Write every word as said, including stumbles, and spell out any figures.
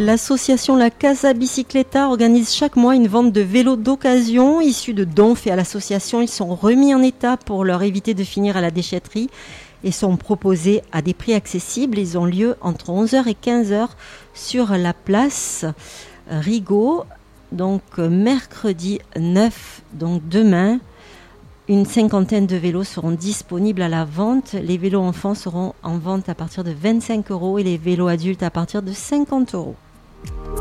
L'association La Casa Bicicleta organise chaque mois une vente de vélos d'occasion issus de dons faits à l'association. Ils sont remis en état pour leur éviter de finir à la déchetterie et sont proposés à des prix accessibles. Ils ont lieu entre onze heures et quinze heures sur la place Rigaud. Donc mercredi neuf, donc demain, une cinquantaine de vélos seront disponibles à la vente. Les vélos enfants seront en vente à partir de vingt-cinq euros et les vélos adultes à partir de cinquante euros.